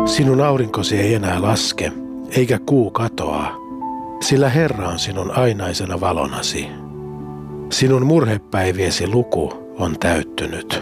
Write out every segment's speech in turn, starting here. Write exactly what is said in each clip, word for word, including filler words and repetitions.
Sinun aurinkosi ei enää laske, eikä kuu katoa, sillä Herra on sinun ainaisena valonasi. Sinun murhepäiviesi luku on täyttynyt.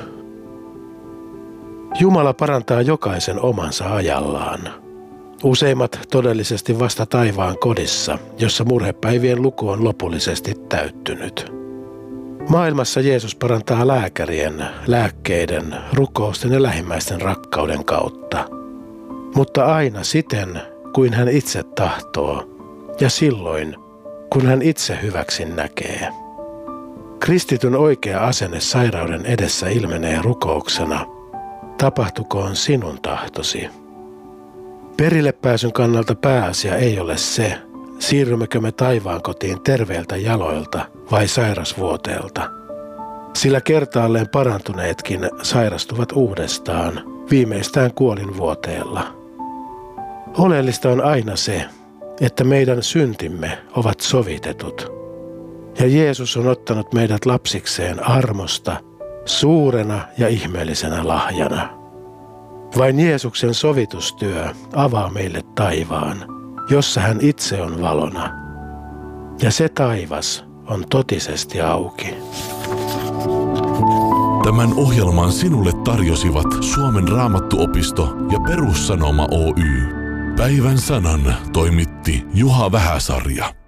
Jumala parantaa jokaisen omansa ajallaan. Useimmat todellisesti vasta taivaan kodissa, jossa murhepäivien luku on lopullisesti täyttynyt. Maailmassa Jeesus parantaa lääkärien, lääkkeiden, rukousten ja lähimmäisten rakkauden kautta. Mutta aina siten, kuin hän itse tahtoo, ja silloin, kun hän itse hyväksin näkee. Kristityn oikea asenne sairauden edessä ilmenee rukouksena. Tapahtukoon sinun tahtosi. Perille pääsyn kannalta pääasia ei ole se, siirrymmekö me taivaan kotiin terveiltä jaloilta vai sairasvuoteelta. Sillä kertaalleen parantuneetkin sairastuvat uudestaan, viimeistään kuolinvuoteella. Oleellista on aina se, että meidän syntimme ovat sovitetut. Ja Jeesus on ottanut meidät lapsikseen armosta, suurena ja ihmeellisenä lahjana. Vain Jeesuksen sovitustyö avaa meille taivaan, jossa hän itse on valona. Ja se taivas on totisesti auki. Tämän ohjelman sinulle tarjosivat Suomen Raamattuopisto ja Perussanoma Oy. Päivän sanan toimitti Juha Vähäsarja.